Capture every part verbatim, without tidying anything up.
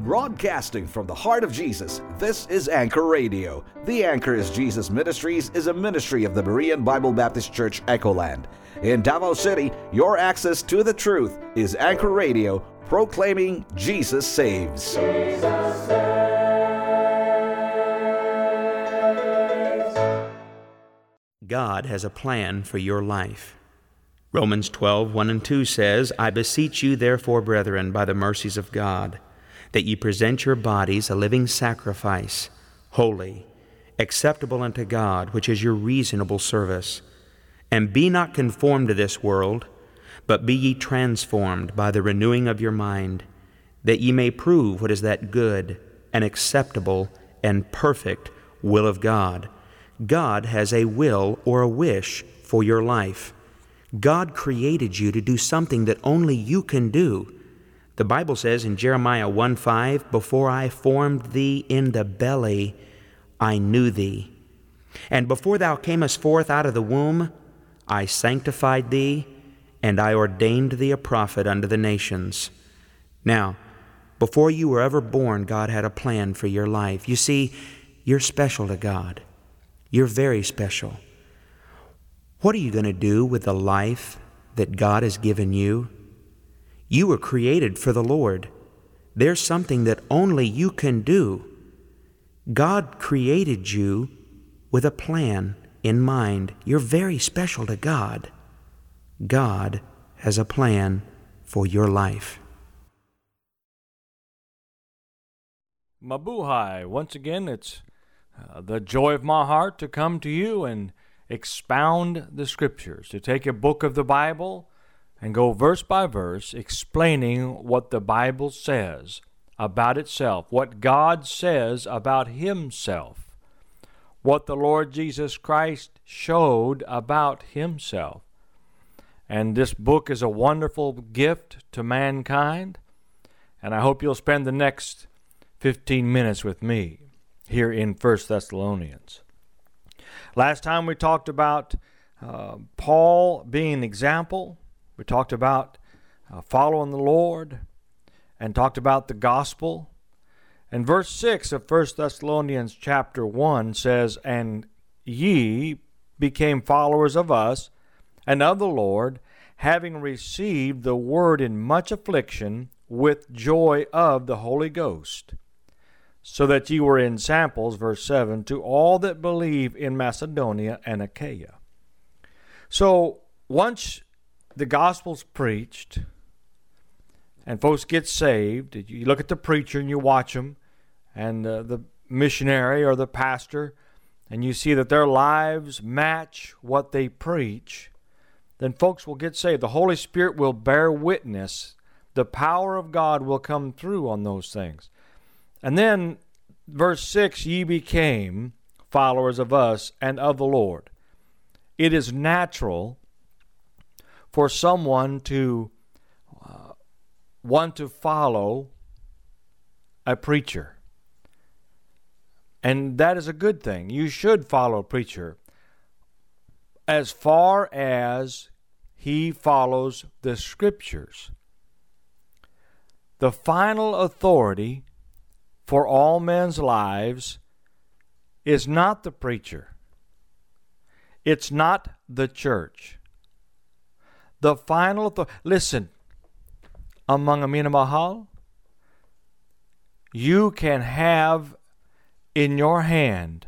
Broadcasting from the heart of Jesus, this is Anchor Radio. The Anchor is Jesus Ministries is a ministry of the Berean Bible Baptist Church, Echoland. In Davao City, your access to the truth is Anchor Radio, proclaiming Jesus saves. Jesus saves. God has a plan for your life. Romans twelve, one and two says, I beseech you therefore, brethren, by the mercies of God, that ye present your bodies a living sacrifice, holy, acceptable unto God, which is your reasonable service. And be not conformed to this world, but be ye transformed by the renewing of your mind, that ye may prove what is that good and acceptable and perfect will of God. God has a will or a wish for your life. God created you to do something that only you can do. The Bible says in Jeremiah one five, before I formed thee in the belly, I knew thee. And before thou camest forth out of the womb, I sanctified thee, and I ordained thee a prophet unto the nations. Now, before you were ever born, God had a plan for your life. You see, you're special to God. You're very special. What are you going to do with the life that God has given you? You were created for the Lord. There's something that only you can do. God created you with a plan in mind. You're very special to God. God has a plan for your life. Mabuhay. Once again, it's uh, the joy of my heart to come to you and expound the Scriptures, to take a book of the Bible and go verse by verse explaining what the Bible says about itself, what God says about Himself, what the Lord Jesus Christ showed about Himself. And this book is a wonderful gift to mankind, and I hope you'll spend the next fifteen minutes with me here in First Thessalonians. Last time we talked about uh, Paul being an example. We talked about uh, following the Lord and talked about the gospel. And verse six of First Thessalonians chapter one says, And ye became followers of us and of the Lord, having received the word in much affliction with joy of the Holy Ghost, so that ye were in samples, verse seven, to all that believe in Macedonia and Achaia. So once the gospel's preached and folks get saved, you look at the preacher and you watch them, and uh, the missionary or the pastor, and you see that their lives match what they preach, then folks will get saved. The Holy Spirit will bear witness. The power of God will come through on those things. And then, verse six, ye became followers of us and of the Lord. It is natural for someone to uh, want to follow a preacher. And that is a good thing. You should follow a preacher as far as he follows the Scriptures. The final authority for all men's lives is not the preacher. It's not the church. The final authority. Listen, among Amina Mahal, you can have in your hand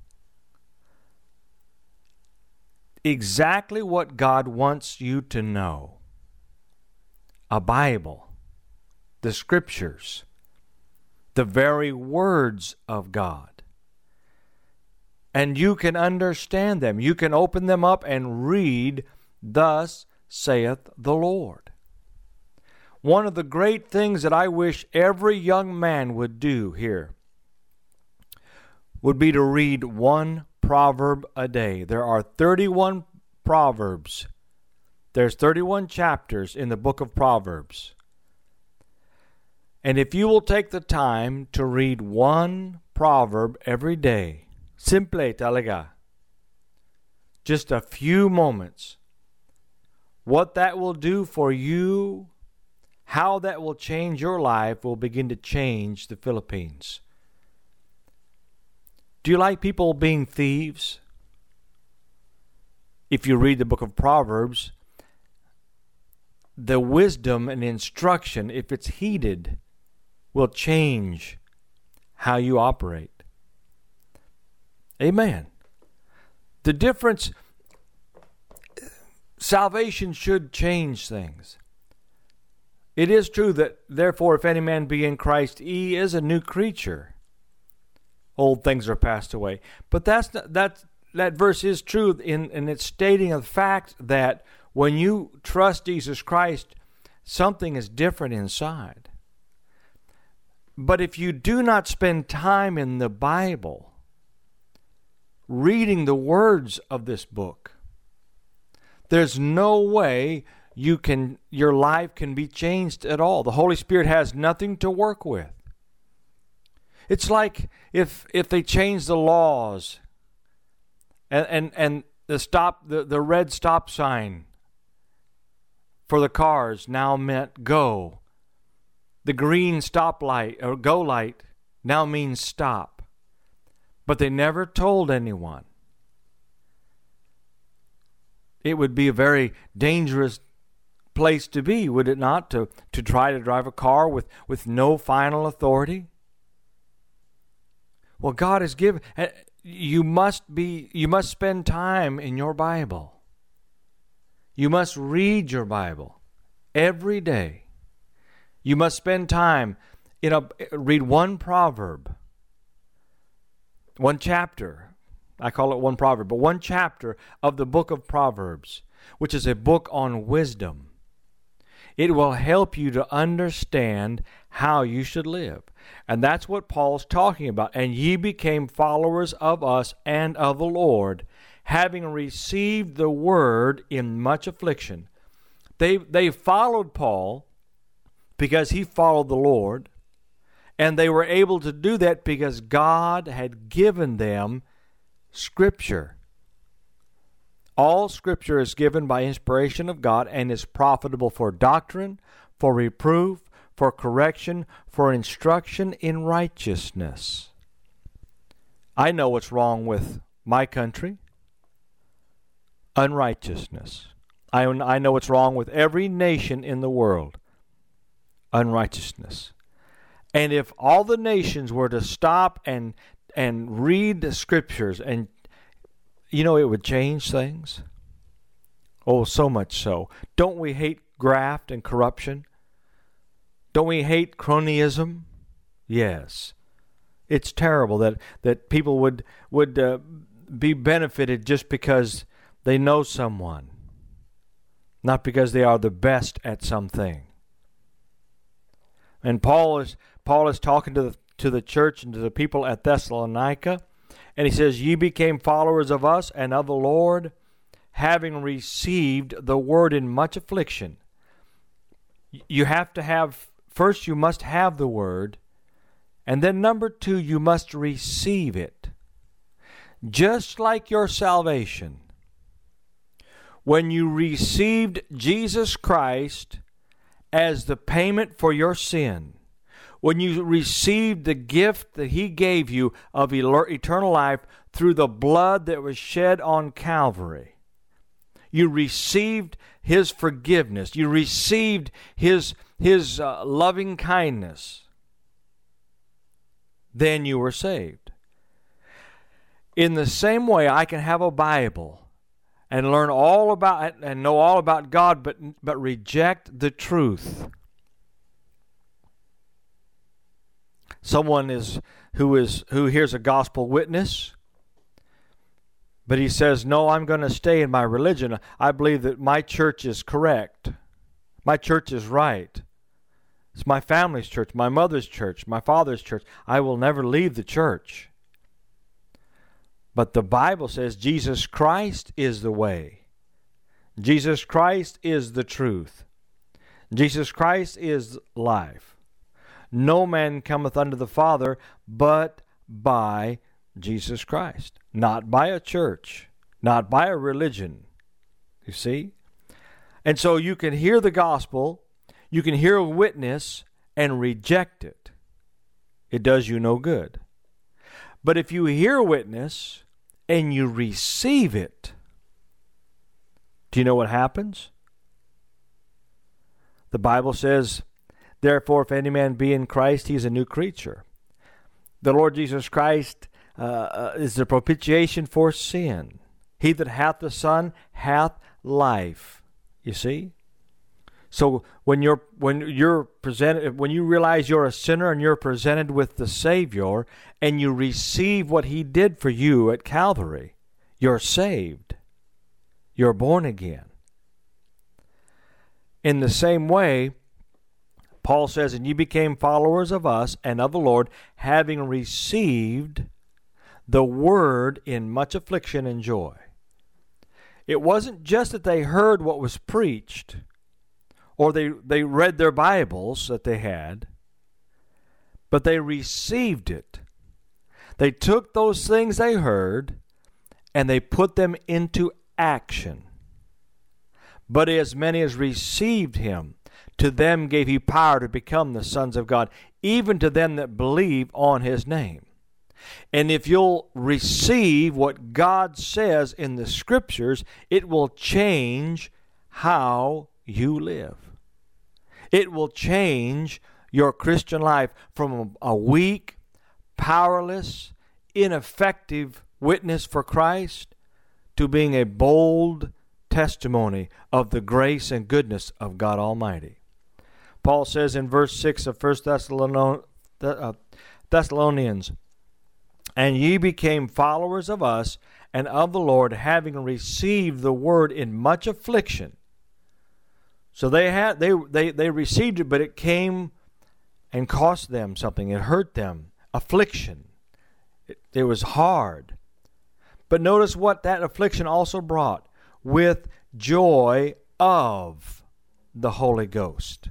exactly what God wants you to know. A Bible, the Scriptures, the very words of God. And you can understand them. You can open them up and read, Thus saith the Lord. One of the great things that I wish every young man would do here would be to read one proverb a day. There are thirty-one proverbs. There's thirty-one chapters in the book of Proverbs. And if you will take the time to read one proverb every day, simple talaga, just a few moments, what that will do for you, how that will change your life will begin to change the Philippines. Do you like people being thieves? If you read the book of Proverbs, the wisdom and instruction, if it's heeded, will change how you operate. Amen. The difference, salvation should change things. It is true that, therefore, if any man be in Christ, he is a new creature. Old things are passed away. But that's not, that, that verse is true in, in its stating of the fact that when you trust Jesus Christ, something is different inside. But if you do not spend time in the Bible, reading the words of this book, there's no way you can your life can be changed at all. The Holy Spirit has nothing to work with. It's like if if they change the laws and and, and the stop the, the red stop sign for the cars now meant go. The green stop light or go light now means stop. But they never told anyone. It would be a very dangerous place to be, would it not, to, to try to drive a car with, with no final authority? Well, God has given, you must be, you must spend time in your Bible. You must read your Bible every day. You must spend time in a, read one proverb, one chapter. I call it one proverb, but one chapter of the book of Proverbs, which is a book on wisdom. It will help you to understand how you should live. And that's what Paul's talking about. And ye became followers of us and of the Lord, having received the word in much affliction. They, they followed Paul because he followed the Lord. And they were able to do that because God had given them Scripture. All Scripture is given by inspiration of God and is profitable for doctrine, for reproof, for correction, for instruction in righteousness. I know what's wrong with my country. Unrighteousness. I, I know what's wrong with every nation in the world. Unrighteousness. And if all the nations were to stop and and read the Scriptures, and you know, it would change things. Oh, so much so. Don't we hate graft and corruption? Don't we hate cronyism? Yes. It's terrible that, that people would, would uh, be benefited just because they know someone, not because they are the best at something. And Paul is Paul is talking to the to the church and to the people at Thessalonica, and he says, "Ye became followers of us and of the Lord, having received the word in much affliction." You have to have, first you must have the word, and then number two, you must receive it. Just like your salvation. When you received Jesus Christ as the payment for your sin, when you received the gift that He gave you of eternal life through the blood that was shed on Calvary, you received His forgiveness. You received His, His uh, loving kindness. Then you were saved. In the same way, I can have a Bible and learn all about and know all about God, but but reject the truth. Someone is who is who hears a gospel witness, but he says, "No, I'm going to stay in my religion. I believe that my church is correct. My church is right. It's my family's church, my mother's church, my father's church. I will never leave the church." But the Bible says Jesus Christ is the way. Jesus Christ is the truth. Jesus Christ is life. No man cometh unto the Father but by Jesus Christ. Not by a church. Not by a religion. You see? And so you can hear the gospel. You can hear a witness and reject it. It does you no good. But if you hear a witness and you receive it, do you know what happens? The Bible says, therefore, if any man be in Christ, he is a new creature. The Lord Jesus Christ uh, uh, is the propitiation for sin. He that hath the Son hath life. You see? So when you're when you're presented, when you realize you're a sinner and you're presented with the Savior, and you receive what He did for you at Calvary, you're saved. You're born again. In the same way, Paul says, and ye became followers of us and of the Lord, having received the word in much affliction and joy. It wasn't just that they heard what was preached, or they, they read their Bibles that they had, but they received it. They took those things they heard and they put them into action. But as many as received him, to them gave he power to become the sons of God, even to them that believe on his name. And if you'll receive what God says in the Scriptures, it will change how you live. It will change your Christian life from a weak, powerless, ineffective witness for Christ to being a bold testimony of the grace and goodness of God Almighty. Paul says in verse six of First Thessalonians, and ye became followers of us and of the Lord, having received the word in much affliction. So they had they they they received it, but it came and cost them something. It hurt them. Affliction. It, it was hard. But notice what that affliction also brought: with joy of the Holy Ghost.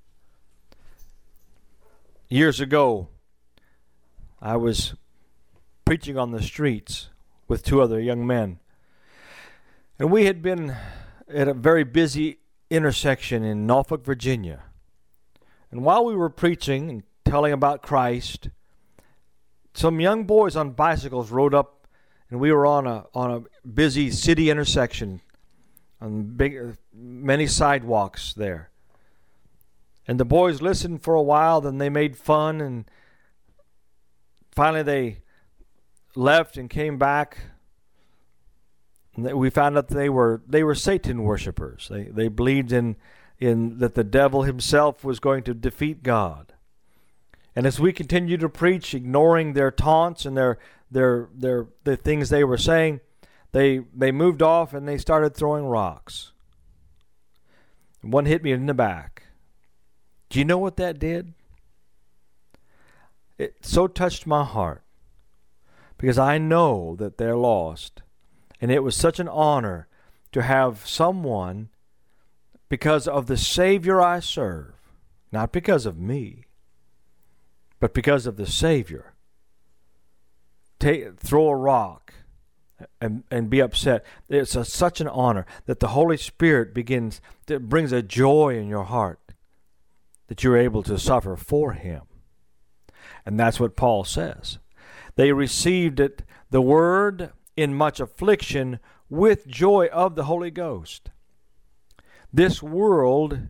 Years ago, I was preaching on the streets with two other young men. And we had been at a very busy intersection in Norfolk, Virginia. And while we were preaching and telling about Christ, some young boys on bicycles rode up, and we were on a on a busy city intersection on big many sidewalks there. And the boys listened for a while, then they made fun, and finally they left and came back. And we found out that they were they were Satan worshipers. They they believed in in that the devil himself was going to defeat God. And as we continued to preach, ignoring their taunts and their their their the things they were saying, they they moved off and they started throwing rocks. And one hit me in the back. Do you know what that did? It so touched my heart, because I know that they're lost. And it was such an honor to have someone, because of the Savior I serve, not because of me, but because of the Savior, take, throw a rock and, and be upset. It's a, such an honor that the Holy Spirit begins, that brings a joy in your heart that you're able to suffer for Him. And that's what Paul says. They received it, the word, in much affliction with joy of the Holy Ghost. This world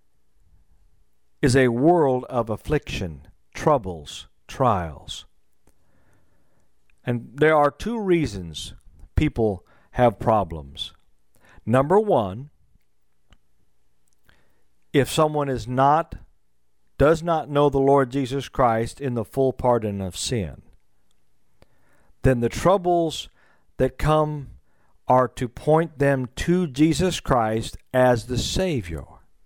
is a world of affliction, troubles, trials. And there are two reasons people have problems. Number one, if someone is not, does not know the Lord Jesus Christ in the full pardon of sin, then the troubles that come are to point them to Jesus Christ as the Savior.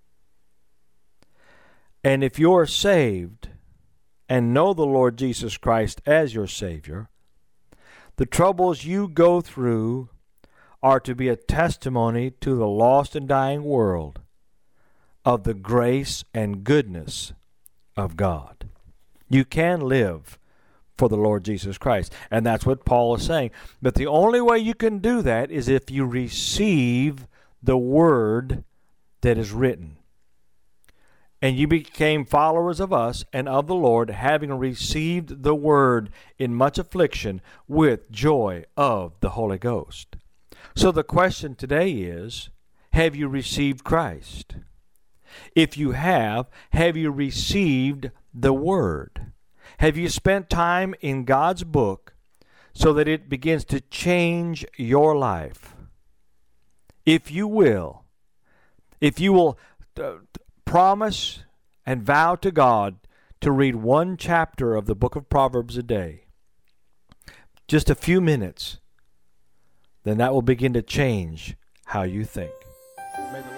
And if you're saved and know the Lord Jesus Christ as your Savior, the troubles you go through are to be a testimony to the lost and dying world of the grace and goodness of God. You can live for the Lord Jesus Christ. And that's what Paul is saying. But the only way you can do that is if you receive the word that is written. and you became followers of us and of the Lord, having received the word in much affliction with joy of the Holy Ghost. So the question today is, have you received Christ? If you have, have you received the word? Have you spent time in God's book so that it begins to change your life? If you will, if you will uh, promise and vow to God to read one chapter of the book of Proverbs a day, just a few minutes, then that will begin to change how you think.